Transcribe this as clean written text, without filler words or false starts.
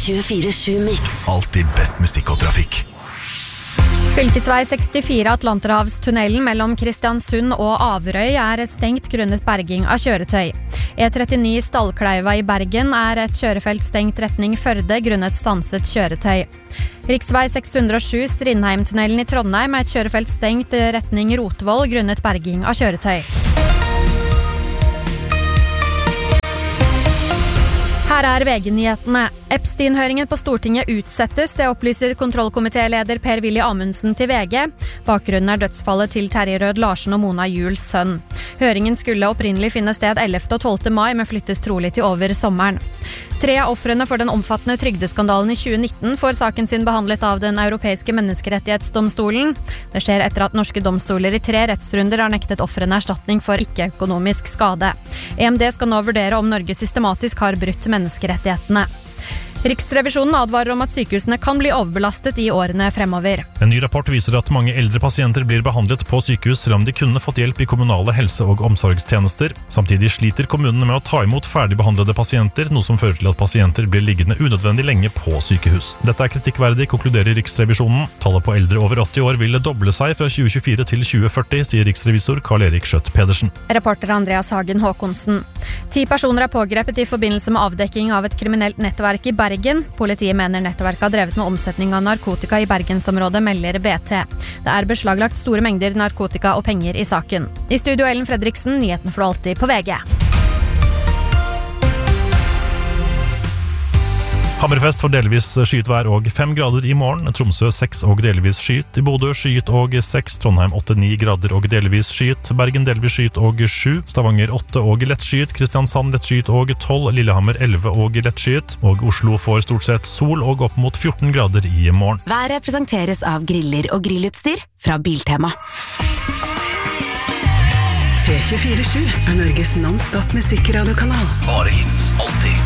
24/7 Mix. Alltid best musikk og trafikk. Fylkesvei 64 Atlanterhavstunnelen mellom Kristiansund og Averøy stengt grunnet berging av kjøretøy. E39 Stallkleiva i Bergen et kjørefelt stengt retning Førde grunnet stanset kjøretøy. Riksvei 607 Strindheimtunnelen i Trondheim et kjørefelt stengt retning Rotvoll grunnet berging av kjøretøy. Her VG-nyhetene. Epstein-høringen på Stortinget utsettes, det opplyser kontrollkomitéleder Per-Willy Amundsen til VG. Bakgrunnen dødsfallet til Terje Rød Larsen og Mona Juels sønn. Høringen skulle opprinnelig finne sted 11. og 12. mai, men flyttes trolig til over sommeren. 3 av ofrene for den omfattende trygdeskandalen i 2019 får saken sin behandlet av den europeiske menneskerettighetsdomstolen. Det skjer etter at norske domstoler i 3 rettsrunder har nektet ofrene erstatning for ikke-økonomisk skade. EMD skal nå vurdere om Norge systematisk har brutt menneskerettighetene. Riksrevisjonen advarer om at sykehusene kan bli overbelastet i årene fremover. En ny rapport viser at mange eldre pasienter blir behandlet på sykehus selv om de kunne fått hjelp i kommunale helse- og omsorgstjenester. Samtidig sliter kommunene med å ta imot ferdigbehandlede pasienter, noe som fører til at pasienter blir liggende unødvendig lenge på sykehus. Dette kritikkverdig, konkluderer Riksrevisjonen. Tallet på eldre over 80 år vil doble seg fra 2024 til 2040, sier riksrevisor Karl-Erik Skjøtt Pedersen. Reporter Andreas Hagen Håkonsen. 10 personer pågrepet i forbindelse med avdekking av et kriminelt nettverk i Bergen. Politiet mener nettverket har drevet med omsetning av narkotika i Bergensområdet, melder BT. Det beslaglagt store mengder narkotika og penger i saken. I studio Ellen Fredriksen, nyheten for alltid på VG. Hammerfest for delvis skyet vær og 5 grader i morgen. Tromsø 6 og delvis skyet. I Bodø skyet og 6. Trondheim 8-9 grader og delvis skyet. Bergen delvis skyet og 7. Stavanger 8 og lett skyet. Kristiansand lett skyet og 12. Lillehammer 11 og lett skyet. Og Oslo får stort sett sol og opp mot 14 grader i morgen. Været presenteres av griller og grillutstyr fra Biltema. P24/7 Norges non-stop musikkradio-kanal. Bare hits, alltid.